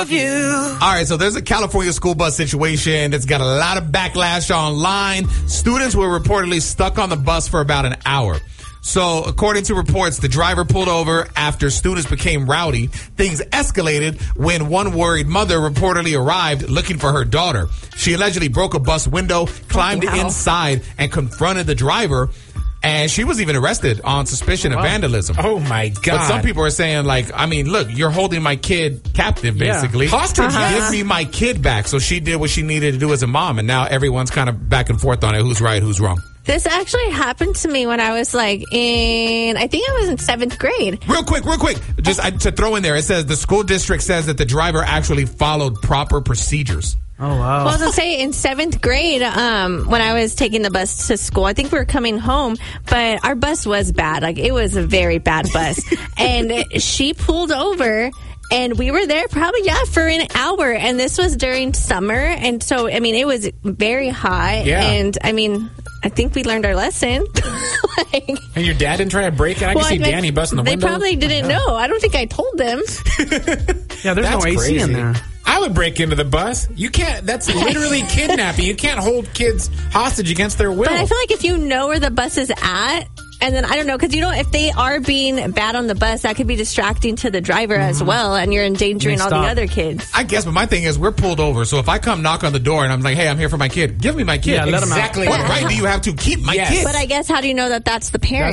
love you. All right, so there's a California school bus situation that's got a lot of backlash online. Students were reportedly stuck on the bus for about an hour. So, according to reports, the driver pulled over after students became rowdy. Things escalated when one worried mother reportedly arrived looking for her daughter. She allegedly broke a bus window, climbed inside, and confronted the driver. And she was even arrested on suspicion of vandalism. Oh, my God. But some people are saying, like, I mean, look, you're holding my kid captive, basically. Hostage. Give me my kid back. So she did what she needed to do as a mom. And now everyone's kind of back and forth on it. Who's right, who's wrong. This actually happened to me when I was I think I was in 7th grade. Real quick. Just to throw in there, it says the school district says that the driver actually followed proper procedures. Oh, wow. Well, to say in 7th grade, when I was taking the bus to school, I think we were coming home, but our bus was bad. Like, it was a very bad bus. And she pulled over. And we were there probably, for an hour. And this was during summer. And so, I mean, it was very hot. Yeah. And, I mean, I think we learned our lesson. And your dad didn't try to break it? I can see Danny busting the window. They probably didn't know. I don't think I told them. Yeah, there's no AC crazy. in there. I would break into the bus. You can't. That's literally kidnapping. You can't hold kids hostage against their will. But I feel like if you know where the bus is at, and then, I don't know, because, if they are being bad on the bus, that could be distracting to the driver as well, and you're endangering all the other kids. I guess, but my thing is, we're pulled over, so if I come knock on the door and I'm like, hey, I'm here for my kid, give me my kid. Yeah, let him out. Exactly. What right do you have to keep my kid? But I guess, how do you know that that's the parent?